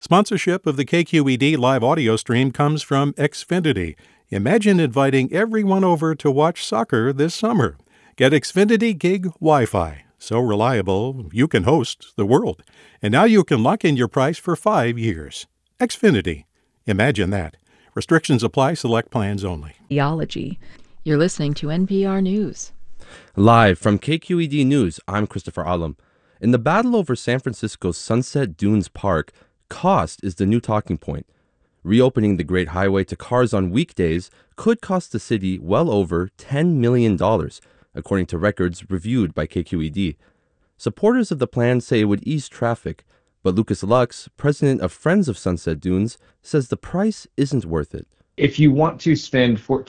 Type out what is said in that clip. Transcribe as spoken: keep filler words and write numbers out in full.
Sponsorship of the K Q E D live audio stream comes from Xfinity. Imagine inviting everyone over to watch soccer this summer. Get Xfinity Gig Wi-Fi. So reliable, you can host the world. And now you can lock in your price for five years. Xfinity. Imagine that. Restrictions apply. Select plans only. Theology. You're listening to N P R News. Live from K Q E D News, I'm Christopher Alam. In the battle over San Francisco's Sunset Dunes Park, cost is the new talking point. Reopening the Great Highway to cars on weekdays could cost the city well over ten million dollars, according to records reviewed by K Q E D. Supporters of the plan say it would ease traffic, but Lucas Lux, president of Friends of Sunset Dunes, says the price isn't worth it. If you want to spend fourteen